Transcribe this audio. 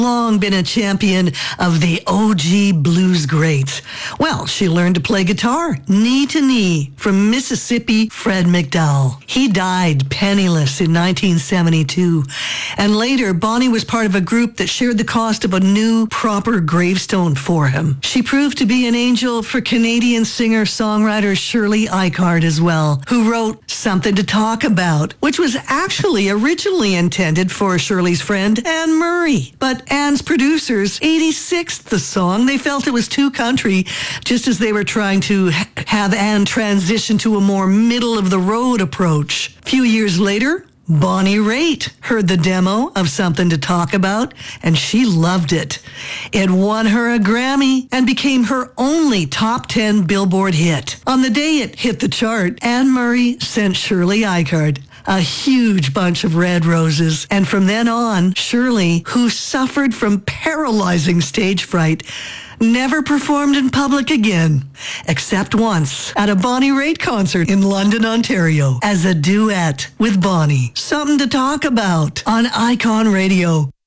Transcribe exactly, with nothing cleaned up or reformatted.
long been a champion of the O G blues greats. Well, she learned to play guitar knee to knee from Mississippi Fred McDowell. He died penniless in nineteen seventy-two. And later, Bonnie was part of a group that shared the cost of a new, proper gravestone for him. She proved to be an angel for Canadian singer-songwriter Shirley Eichard as well, who wrote Something to Talk About, which was actually originally intended for Shirley's friend Anne Murray. But Anne's producers eighty-sixed the song. They felt it was too country, just as they were trying to ha- have Anne transition to a more middle-of-the-road approach. A few years later, Bonnie Raitt heard the demo of Something to Talk About, and she loved it. It won her a Grammy and became her only top ten Billboard hit. On the day it hit the chart, Anne Murray sent Shirley Eichard a huge bunch of red roses. And from then on, Shirley, who suffered from paralyzing stage fright, never performed in public again, except once at a Bonnie Raitt concert in London, Ontario, as a duet with Bonnie. Something to Talk About on Icon Radio.